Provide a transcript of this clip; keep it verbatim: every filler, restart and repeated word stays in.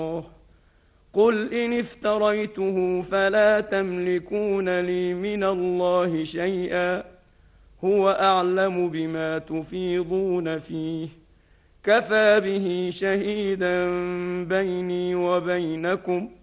قل إن افتريته فلا تملكون لي من الله شيئا هو أعلم بما تفيضون فيه كفى به شهيدا بيني وبينكم